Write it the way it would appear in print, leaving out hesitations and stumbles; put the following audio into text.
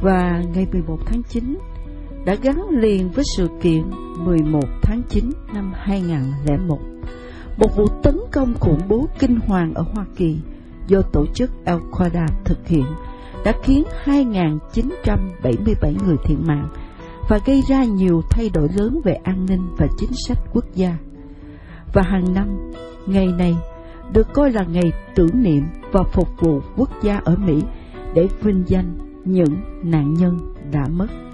Và ngày 11 tháng 9 đã gắn liền với sự kiện 11 tháng 9 năm 2001, một vụ tấn công khủng bố kinh hoàng ở Hoa Kỳ do tổ chức Al-Qaeda thực hiện đã khiến 2.977 người thiệt mạng và gây ra nhiều thay đổi lớn về an ninh và chính sách quốc gia. Và hàng năm, ngày này được coi là ngày tưởng niệm và phục vụ quốc gia ở Mỹ để vinh danh những nạn nhân đã mất.